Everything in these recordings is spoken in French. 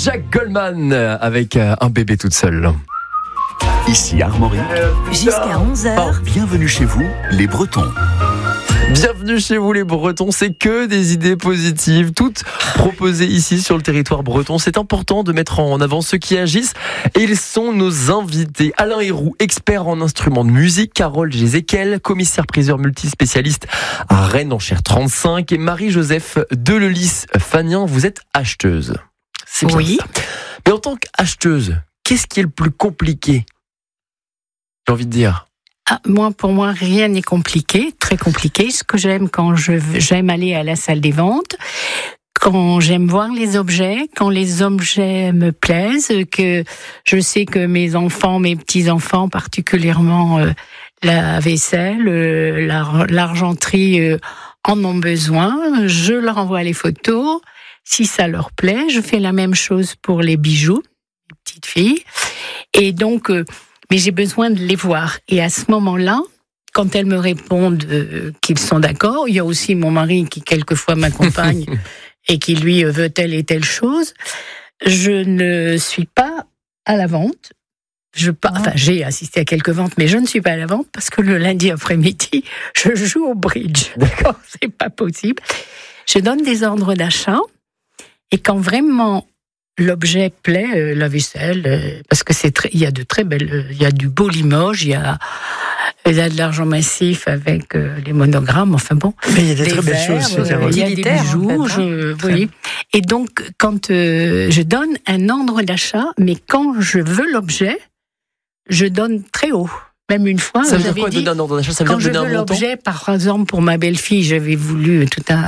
Jack Goldman avec un bébé toute seule. Ici Armorique. Jusqu'à 11h. Bienvenue chez vous, les Bretons. Bienvenue chez vous les Bretons, c'est que des idées positives, toutes proposées ici sur le territoire breton. C'est important de mettre en avant ceux qui agissent et ils sont nos invités. Alain Héroux, expert en instruments de musique, Carole Gézéquel, commissaire-priseur multispécialiste à Rennes en chaire 35 et Marie-Joseph Delelis-Fagnin, vous êtes acheteuse. C'est bien Oui. ça. Mais en tant qu'acheteuse, qu'est-ce qui est le plus compliqué ? J'ai envie de dire. Pour moi, rien n'est compliqué, très compliqué. Ce que j'aime j'aime aller à la salle des ventes, quand j'aime voir les objets, quand les objets me plaisent, que je sais que mes petits-enfants particulièrement, la vaisselle, l'argenterie en ont besoin, je leur envoie les photos. Si ça leur plaît, je fais la même chose pour les bijoux, les petites filles. Et donc... mais j'ai besoin de les voir. Et à ce moment-là, quand elles me répondent qu'ils sont d'accord, il y a aussi mon mari qui quelquefois m'accompagne et qui lui veut telle et telle chose. Je ne suis pas à la vente. J'ai assisté à quelques ventes, mais je ne suis pas à la vente parce que le lundi après-midi, je joue au bridge. D'accord, c'est pas possible. Je donne des ordres d'achat et quand vraiment l'objet plaît, la vaisselle, parce que il y a de très belles, il y a du beau Limoges, il y a de l'argent massif avec les monogrammes, enfin bon. Mais il y a des très belles verres, choses. il y a des bijoux, en fait, oui. Et donc, quand je donne un ordre d'achat, mais quand je veux l'objet, je donne très haut. Même une fois, ça veut dire quoi donner un ordre d'achat ? Ça veut quand dire donner je veux un montant ? l'objet, par exemple, pour ma belle-fille, j'avais voulu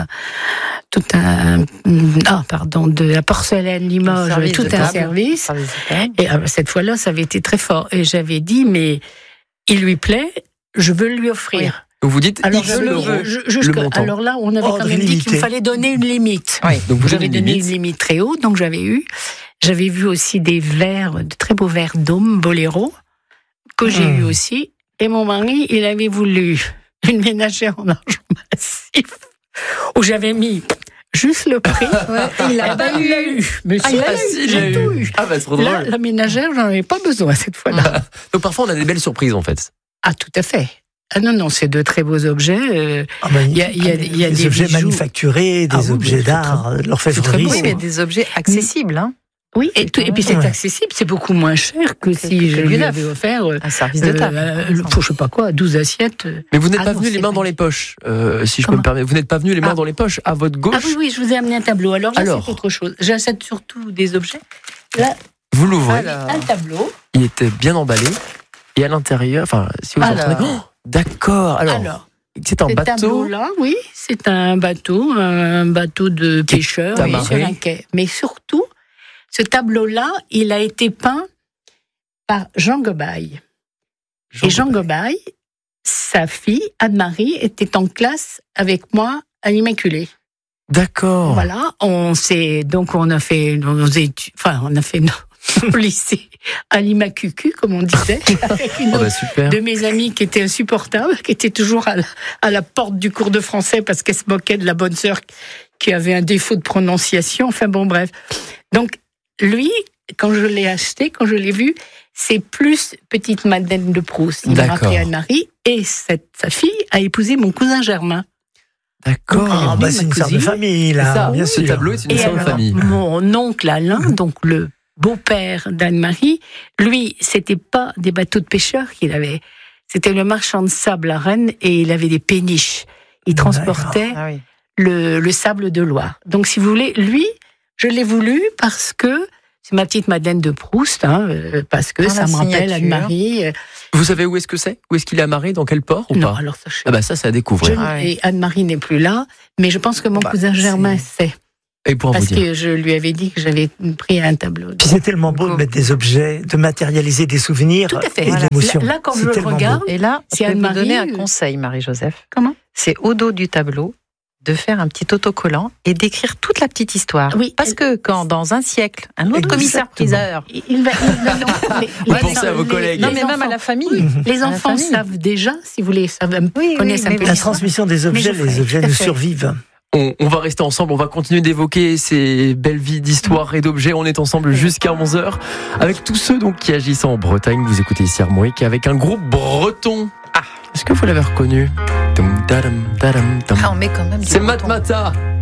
de la porcelaine Limoges, tout un service. Et cette fois-là, ça avait été très fort. Et j'avais dit, mais il lui plaît, je veux lui offrir. Donc vous dites Alors, X euros, le montant. alors là, on avait quand même dit qu'il fallait donner une limite. Oui. Donc vous J'avais donné une limite très haute, donc j'avais vu aussi des verres, de très beaux verres d'homme, Boléro, que j'ai eu aussi. Et mon mari, il avait voulu une ménagère en argent massif, où j'avais mis juste le prix. Il l'a eu. Monsieur, j'ai tout eu. Ah bah c'est trop drôle. Là, la ménagère, j'en avais pas besoin cette fois-là. Donc parfois on a des belles surprises en fait. Ah, tout à fait. Ah non, c'est de très beaux objets. Il y a des objets bijoux manufacturés, des objets d'art, l'orfèvrerie. Oui, mais des objets accessibles. Hein. Oui, et puis c'est accessible, c'est beaucoup moins cher que si je lui avais offert un service de table. Je sais pas quoi, 12 assiettes. Mais vous n'êtes pas venu les mains dans les poches, si je peux me permettre. Vous n'êtes pas venu les mains dans les poches, à votre gauche. Ah oui, je vous ai amené un tableau. Alors là, c'est autre chose. J'achète surtout des objets. Là, vous l'ouvrez. Un tableau. Il était bien emballé. Et à l'intérieur, si vous entendez... Oh, d'accord. Alors, c'est un bateau. Ce tableau-là, oui, c'est un bateau de pêcheurs sur un quai. Mais surtout, ce tableau-là, il a été peint par Jean Gobail. Et Jean Gobail, sa fille, Anne-Marie, était en classe avec moi à l'Immaculée. D'accord. Voilà, on a fait nos études, on a fait au lycée à l'Immacucu, comme on disait, avec une de mes amies qui était insupportable, qui était toujours à la porte du cours de français parce qu'elle se moquait de la bonne sœur qui avait un défaut de prononciation. Enfin bon, bref. Donc, lui, quand je l'ai acheté, quand je l'ai vu, c'est plus petite Madeleine de Proust. Il m'a rappelé Anne-Marie et sa fille a épousé mon cousin Germain. D'accord. C'est une sœur de famille, là. Bien sûr. Ce tableau est une sœur de famille. Mon oncle Alain, donc le beau-père d'Anne-Marie, lui, c'était pas des bateaux de pêcheurs qu'il avait. C'était le marchand de sable à Rennes et il avait des péniches. Il transportait le sable de Loire. Donc, si vous voulez, lui, je l'ai voulu parce que c'est ma petite Madeleine de Proust, parce que ça me rappelle Anne-Marie. Vous savez où est-ce que c'est ? Où est-ce qu'il est amarré ? Dans quel port ou non, pas ? Alors ça, ça, c'est à découvrir. Et Anne-Marie n'est plus là, mais je pense que mon cousin Germain sait. Et pour parce vous dire. Que je lui avais dit que j'avais pris un tableau. Puis c'est tellement beau de mettre des objets, de matérialiser des souvenirs et de l'émotion. Là, quand je le regarde, et là, je vais vous donner un conseil, Marie-Joseph. Comment ? C'est au dos du tableau de faire un petit autocollant et d'écrire toute la petite histoire. Oui, parce que quand dans un siècle, un autre commissaire-priseur, il va pensez à vos collègues. Non, mais même à la famille. Les enfants savent déjà, si vous voulez, connaissent un peu la transmission des objets, les objets nous survivent. On va rester ensemble, on va continuer d'évoquer ces belles vies d'histoires et d'objets. On est ensemble jusqu'à 11h avec tous ceux donc qui agissent en Bretagne. Vous écoutez ici Armorique avec un groupe breton. Est-ce que vous l'avez reconnu? On met quand même du C'est Matmata.